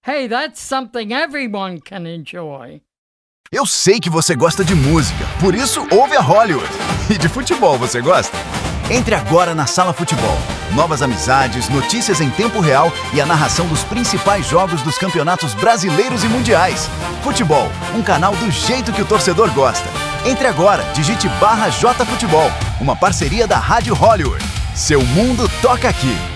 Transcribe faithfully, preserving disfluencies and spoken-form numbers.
Hey, that's something everyone can enjoy. Eu sei que você gosta de música, por isso ouve a Hollywood. E de futebol, você gosta? Entre agora na Sala Futebol. Novas amizades, notícias em tempo real e a narração dos principais jogos dos campeonatos brasileiros e mundiais. Futebol, um canal do jeito que o torcedor gosta. Entre agora, digite barra J Futebol, uma parceria da Rádio Hollywood. Seu mundo toca aqui.